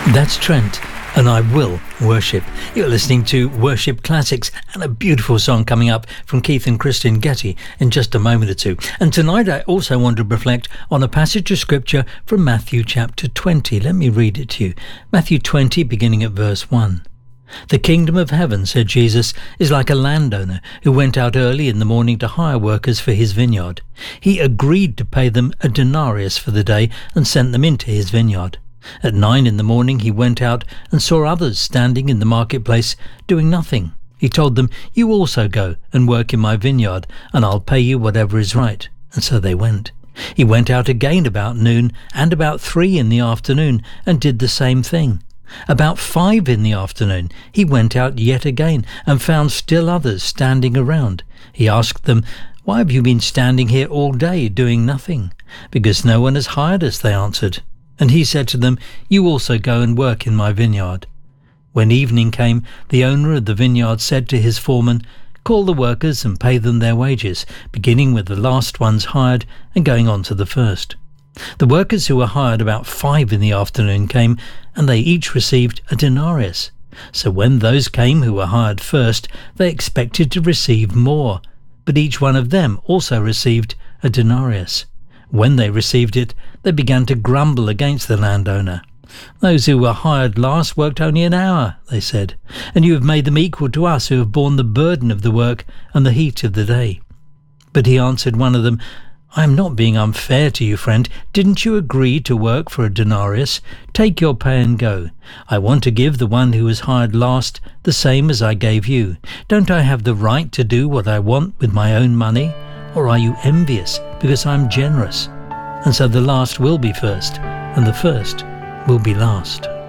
That's Trent, and I Will Worship. You're listening to Worship Classics, and a beautiful song coming up from Keith and Kristen Getty in just a moment or two. And tonight I also want to reflect on a passage of scripture from Matthew chapter 20. Let me read it to you. Matthew 20, beginning at verse 1. "The kingdom of heaven," said Jesus, "is like a landowner who went out early in the morning to hire workers for his vineyard. He agreed to pay them a denarius for the day and sent them into his vineyard. At 9 in the morning he went out and saw others standing in the marketplace doing nothing. He told them, 'You also go and work in my vineyard, and I'll pay you whatever is right.' And so they went. He went out again about noon and about 3 in the afternoon and did the same thing. About 5 in the afternoon he went out yet again and found still others standing around. He asked them, 'Why have you been standing here all day doing nothing?' 'Because no one has hired us,' they answered. And he said to them, 'You also go and work in my vineyard.' When evening came, the owner of the vineyard said to his foreman, 'Call the workers and pay them their wages, beginning with the last ones hired and going on to the first.' The workers who were hired about 5 in the afternoon came, and they each received a denarius. So when those came who were hired first, they expected to receive more, but each one of them also received a denarius. When they received it, they began to grumble against the landowner. 'Those who were hired last worked only an hour,' they said, 'and you have made them equal to us who have borne the burden of the work and the heat of the day.' But he answered one of them, 'I am not being unfair to you, friend. Didn't you agree to work for a denarius? Take your pay and go. I want to give the one who was hired last the same as I gave you. Don't I have the right to do what I want with my own money? Or are you envious because I'm generous?' And so the last will be first, and the first will be last."